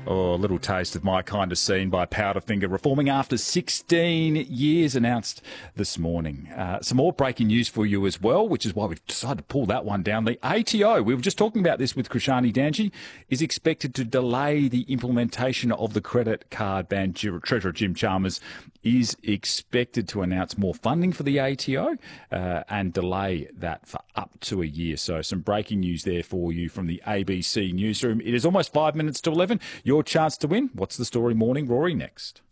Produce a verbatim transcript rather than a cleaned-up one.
Oh, a little taste of my kind of scene by Powderfinger, reforming after sixteen years, announced this morning. Uh, some more breaking news for you as well, which is why we've decided to pull that one down. The A T O, we were just talking about this with Krishani Danji, is expected to delay the implementation of the credit card ban. Treasurer Jim Chalmers is expected to announce more funding for the A T O uh, and delay that for up to a year. So some breaking news there for you from the A B C newsroom. It is almost five minutes to eleven. Your chance to win. What's the story morning, Rory? Next.